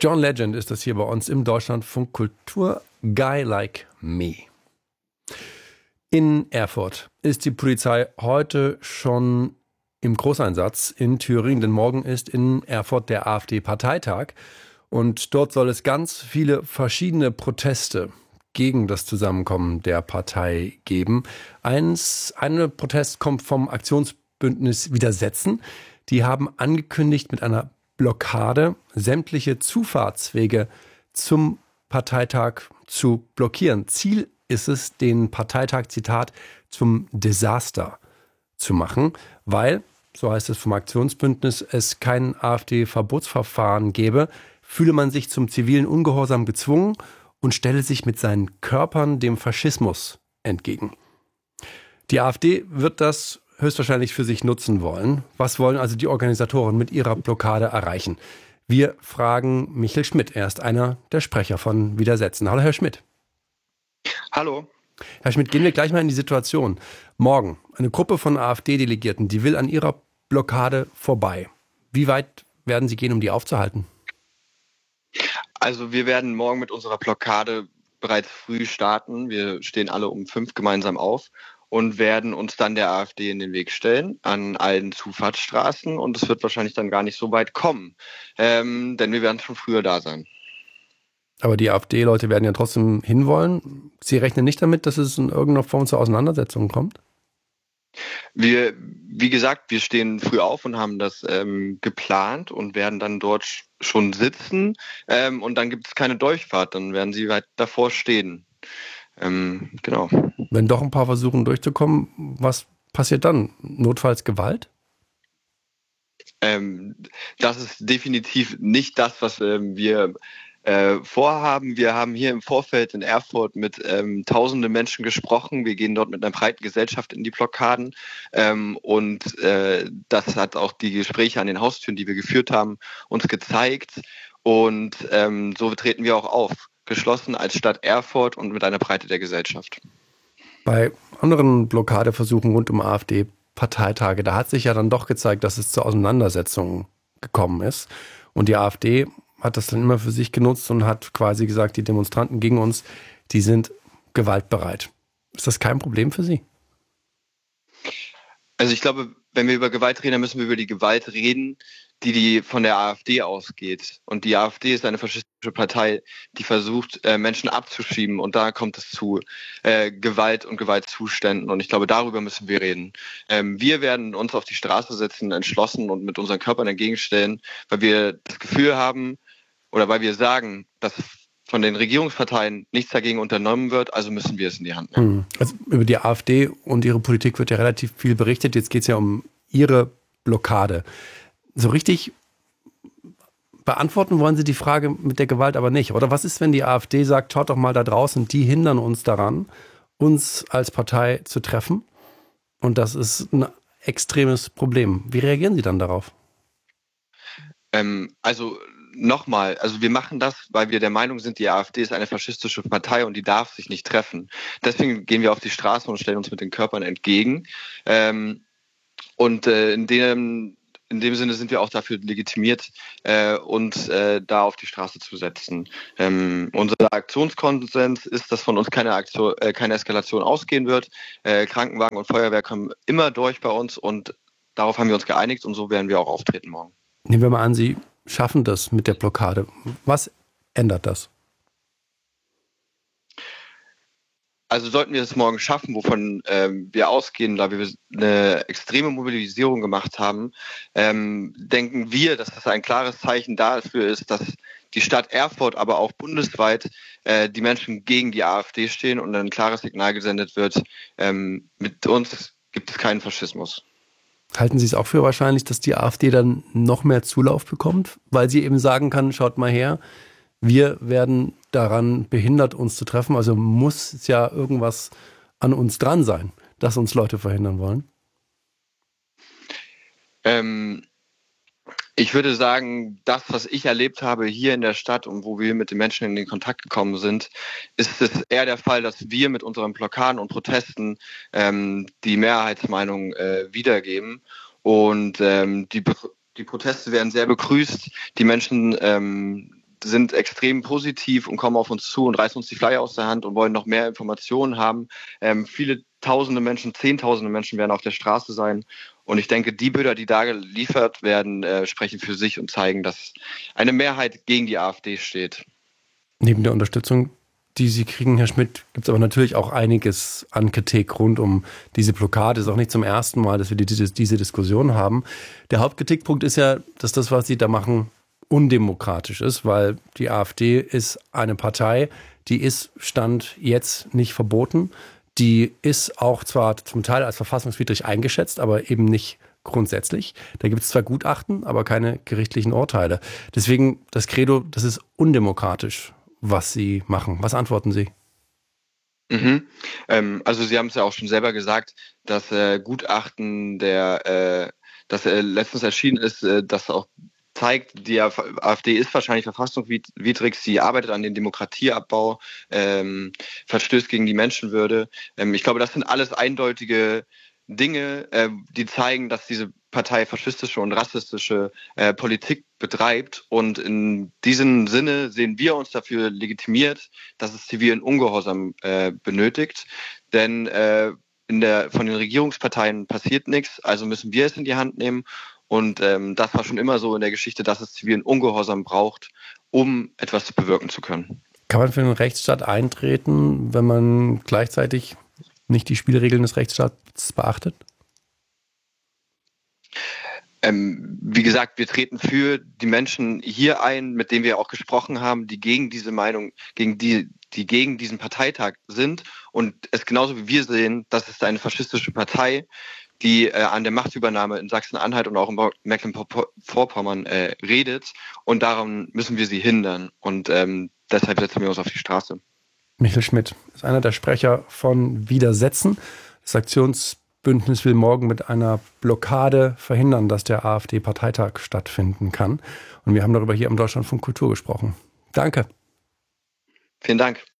John Legend ist das hier bei uns im Deutschlandfunk Kultur. Guy Like Me. In Erfurt ist die Polizei heute schon im Großeinsatz in Thüringen, denn morgen ist in Erfurt der AfD-Parteitag und dort soll es ganz viele verschiedene Proteste gegen das Zusammenkommen der Partei geben. Ein Protest kommt vom Aktionsbündnis Widersetzen. Die haben angekündigt, mit einer Blockade sämtliche Zufahrtswege zum Parteitag zu blockieren. Ziel ist es, den Parteitag, Zitat, zum Desaster zu machen, weil, so heißt es vom Aktionsbündnis, es kein AfD-Verbotsverfahren gäbe, fühle man sich zum zivilen Ungehorsam gezwungen und stelle sich mit seinen Körpern dem Faschismus entgegen. Die AfD wird das höchstwahrscheinlich für sich nutzen wollen. Was wollen also die Organisatoren mit ihrer Blockade erreichen? Wir fragen Michel Schmidt. Er ist einer der Sprecher von Widersetzen. Hallo, Herr Schmidt. Hallo. Herr Schmidt, gehen wir gleich mal in die Situation. Morgen, eine Gruppe von AfD-Delegierten, die will an ihrer Blockade vorbei. Wie weit werden Sie gehen, um die aufzuhalten? Also wir werden morgen mit unserer Blockade bereits früh starten. Wir stehen alle um 5 gemeinsam auf und werden uns dann der AfD in den Weg stellen an allen Zufahrtsstraßen. Und es wird wahrscheinlich dann gar nicht so weit kommen, denn wir werden schon früher da sein. Aber die AfD-Leute werden ja trotzdem hinwollen. Sie rechnen nicht damit, dass es in irgendeiner Form zu Auseinandersetzungen kommt? Wie gesagt, wir stehen früh auf und haben das geplant und werden dann dort schon sitzen. Und dann gibt es keine Durchfahrt, dann werden sie weit davor stehen. Genau. Wenn doch ein paar versuchen durchzukommen, was passiert dann? Notfalls Gewalt? Das ist definitiv nicht das, was wir vorhaben. Wir haben hier im Vorfeld in Erfurt mit tausenden Menschen gesprochen. Wir gehen dort mit einer breiten Gesellschaft in die Blockaden. Das hat auch die Gespräche an den Haustüren, die wir geführt haben, uns gezeigt. Und so treten wir auch auf, geschlossen als Stadt Erfurt und mit einer Breite der Gesellschaft. Bei anderen Blockadeversuchen rund um AfD-Parteitage, da hat sich ja dann doch gezeigt, dass es zu Auseinandersetzungen gekommen ist. Und die AfD hat das dann immer für sich genutzt und hat quasi gesagt, die Demonstranten gegen uns, die sind gewaltbereit. Ist das kein Problem für Sie? Also ich glaube, wenn wir über Gewalt reden, dann müssen wir über die Gewalt reden, die von der AfD ausgeht. Und die AfD ist eine faschistische Partei, die versucht, Menschen abzuschieben. Und da kommt es zu Gewalt und Gewaltzuständen. Und ich glaube, darüber müssen wir reden. Wir werden uns auf die Straße setzen, entschlossen und mit unseren Körpern entgegenstellen, weil wir das Gefühl haben, oder weil wir sagen, dass von den Regierungsparteien nichts dagegen unternommen wird, also müssen wir es in die Hand nehmen. Also über die AfD und ihre Politik wird ja relativ viel berichtet. Jetzt geht es ja um Ihre Blockade. So richtig beantworten wollen Sie die Frage mit der Gewalt aber nicht. Oder was ist, wenn die AfD sagt, schaut doch mal da draußen, die hindern uns daran, uns als Partei zu treffen? Und das ist ein extremes Problem. Wie reagieren Sie dann darauf? Nochmal, wir machen das, weil wir der Meinung sind, die AfD ist eine faschistische Partei und die darf sich nicht treffen. Deswegen gehen wir auf die Straße und stellen uns mit den Körpern entgegen. In dem Sinne sind wir auch dafür legitimiert, uns da auf die Straße zu setzen. Unser Aktionskonsens ist, dass von uns keine Eskalation ausgehen wird. Krankenwagen und Feuerwehr kommen immer durch bei uns und darauf haben wir uns geeinigt und so werden wir auch auftreten morgen. Nehmen wir mal an, Sie schaffen das mit der Blockade. Was ändert das? Also sollten wir es morgen schaffen, wovon wir ausgehen, da wir eine extreme Mobilisierung gemacht haben, denken wir, dass das ein klares Zeichen dafür ist, dass die Stadt Erfurt, aber auch bundesweit die Menschen gegen die AfD stehen und ein klares Signal gesendet wird, mit uns gibt es keinen Faschismus. Halten Sie es auch für wahrscheinlich, dass die AfD dann noch mehr Zulauf bekommt, weil sie eben sagen kann, schaut mal her, wir werden daran behindert, uns zu treffen. Also muss es ja irgendwas an uns dran sein, dass uns Leute verhindern wollen? Ich würde sagen, das, was ich erlebt habe hier in der Stadt und wo wir mit den Menschen in den Kontakt gekommen sind, ist es eher der Fall, dass wir mit unseren Blockaden und Protesten die Mehrheitsmeinung wiedergeben. Und die Proteste werden sehr begrüßt. Die Menschen sind extrem positiv und kommen auf uns zu und reißen uns die Flyer aus der Hand und wollen noch mehr Informationen haben. Viele tausende Menschen, zehntausende Menschen werden auf der Straße sein. Und ich denke, die Bilder, die da geliefert werden, sprechen für sich und zeigen, dass eine Mehrheit gegen die AfD steht. Neben der Unterstützung, die Sie kriegen, Herr Schmidt, gibt es aber natürlich auch einiges an Kritik rund um diese Blockade. Es ist auch nicht zum ersten Mal, dass wir diese Diskussion haben. Der Hauptkritikpunkt ist ja, dass das, was Sie da machen, undemokratisch ist, weil die AfD ist eine Partei, die ist Stand jetzt nicht verboten. Die ist auch zwar zum Teil als verfassungswidrig eingeschätzt, aber eben nicht grundsätzlich. Da gibt es zwar Gutachten, aber keine gerichtlichen Urteile. Deswegen das Credo, das ist undemokratisch, was Sie machen. Was antworten Sie? Also Sie haben es ja auch schon selber gesagt, das Gutachten, das letztens erschienen ist, das auch zeigt, die AfD ist wahrscheinlich verfassungswidrig, sie arbeitet an dem Demokratieabbau, verstößt gegen die Menschenwürde. Ich glaube, das sind alles eindeutige Dinge, die zeigen, dass diese Partei faschistische und rassistische Politik betreibt. Und in diesem Sinne sehen wir uns dafür legitimiert, dass es zivilen Ungehorsam benötigt. Denn von den Regierungsparteien passiert nichts, also müssen wir es in die Hand nehmen. Und das war schon immer so in der Geschichte, dass es zivilen Ungehorsam braucht, um etwas bewirken zu können. Kann man für einen Rechtsstaat eintreten, wenn man gleichzeitig nicht die Spielregeln des Rechtsstaats beachtet? Wie gesagt, wir treten für die Menschen hier ein, mit denen wir auch gesprochen haben, die gegen diese Meinung, die gegen diesen Parteitag sind und es genauso wie wir sehen, das ist eine faschistische Partei, die an der Machtübernahme in Sachsen-Anhalt und auch in Mecklenburg-Vorpommern redet und daran müssen wir sie hindern und deshalb setzen wir uns auf die Straße. Michael Schmidt ist einer der Sprecher von Widersetzen. Das Aktionsbündnis will morgen mit einer Blockade verhindern, dass der AfD-Parteitag stattfinden kann. Und wir haben darüber hier im Deutschlandfunk Kultur gesprochen. Danke. Vielen Dank.